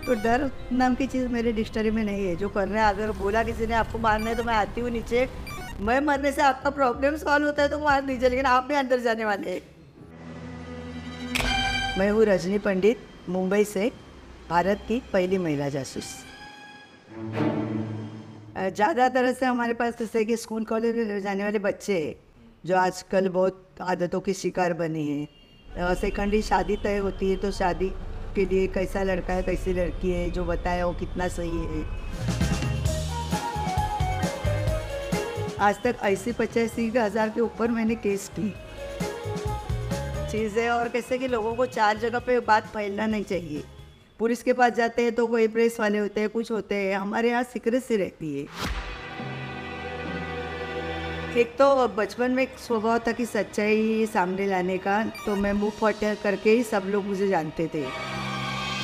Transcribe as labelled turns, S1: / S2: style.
S1: तो डर नाम की चीज़ मेरे डिक्शनरी में नहीं है। जो करना है, अगर बोला किसी ने आपको मारना है तो मैं आती हूँ नीचे, मैं मरने से आपका प्रॉब्लम सॉल्व होता है तो मार दीजिए, लेकिन आप भी अंदर जाने वाले हैं। मैं हूँ रजनी पंडित, मुंबई से, भारत की पहली महिला जासूस। ज़्यादातर से हमारे पास जैसे कि स्कूल कॉलेज में जाने वाले बच्चे हैं जो आजकल बहुत आदतों के शिकार बने हैं। सेकंडली शादी तय होती है तो शादी के लिए कैसा लड़का है कैसी लड़की है जो बताया वो कितना सही है। आज तक ऐसी 85,000 के ऊपर मैंने केस की चीज़ें, और कैसे कि लोगों को 4 जगह पे बात फैलना नहीं चाहिए। पुलिस के पास जाते हैं तो कोई प्रेस वाले होते हैं, कुछ होते हैं, हमारे यहाँ सीक्रेसी रहती है। एक तो बचपन में एक स्वभाव था कि सच्चाई सामने लाने का, तो मैं मुंह फट करके ही सब लोग मुझे जानते थे।